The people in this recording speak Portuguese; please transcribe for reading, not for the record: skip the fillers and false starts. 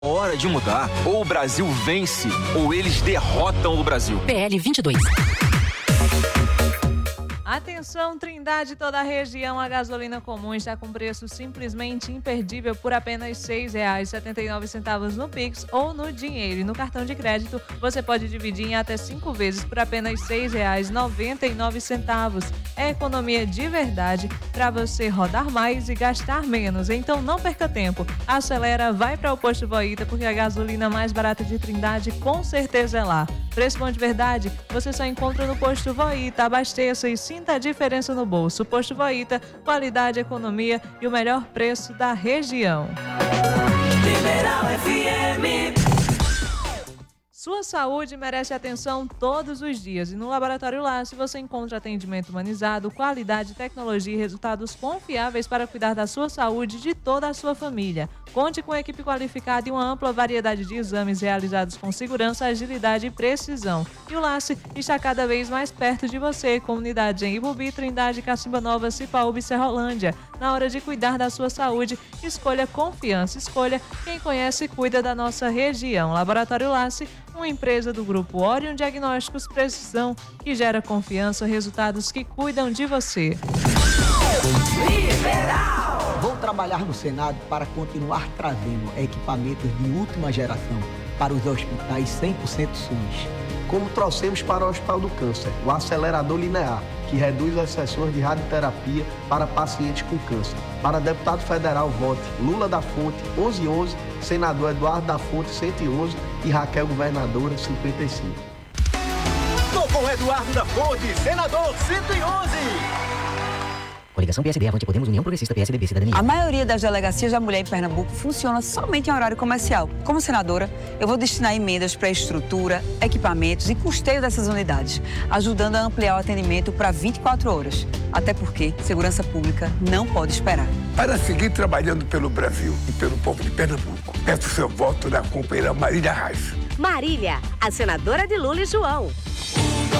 Hora de mudar. Ou o Brasil vence, ou eles derrotam o Brasil. PL 22. Atenção, Trindade, toda a região, a gasolina comum está com preço simplesmente imperdível por apenas R$ 6,79 no Pix ou no dinheiro. E no cartão de crédito, você pode dividir em até 5 vezes por apenas R$ 6,99. É economia de verdade para você rodar mais e gastar menos. Então não perca tempo. Acelera, vai para o Posto Voita, porque a gasolina mais barata de Trindade com certeza é lá. Preço bom de verdade, você só encontra no Posto Voita. Abasteça e sinta a diferença no bolso. Posto Voita, qualidade, economia e o melhor preço da região. Liberal FM. Sua saúde merece atenção todos os dias. E no Laboratório Lasse você encontra atendimento humanizado, qualidade, tecnologia e resultados confiáveis para cuidar da sua saúde e de toda a sua família. Conte com equipe qualificada e uma ampla variedade de exames realizados com segurança, agilidade e precisão. E o Lasse está cada vez mais perto de você, com unidades em Ibubi, Trindade, Cacimba Nova, Cipaúba e Serrolândia. Na hora de cuidar da sua saúde, escolha confiança, escolha quem conhece e cuida da nossa região. Laboratório Lasse, uma empresa do Grupo Orion Diagnósticos, precisão que gera confiança, resultados que cuidam de você. Liberal. Vou trabalhar no Senado para continuar trazendo equipamentos de última geração para os hospitais 100% SUS. Como trouxemos para o Hospital do Câncer, o acelerador linear, que reduz as sessões de radioterapia para pacientes com câncer. Para deputado federal, vote Lula da Fonte, 1111, senador Eduardo da Fonte, 111 e Raquel, governadora, 55. Tô com Eduardo da Fonte, senador, 111. Coligação PSD, Avante Podemos, União Progressista, PSDB, Cidadania. A maioria das delegacias da mulher em Pernambuco funciona somente em horário comercial. Como senadora, eu vou destinar emendas para estrutura, equipamentos e custeio dessas unidades, ajudando a ampliar o atendimento para 24 horas. Até porque segurança pública não pode esperar. Para seguir trabalhando pelo Brasil e pelo povo de Pernambuco, peço seu voto na companheira Marília Reis. Marília, a senadora de Lula e João.